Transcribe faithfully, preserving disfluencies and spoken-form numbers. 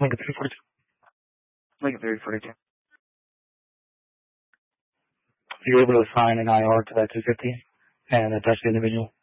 Lincoln three forty-two. Lincoln three forty-two. You're able to assign an I R to that two fifty and attach the individual?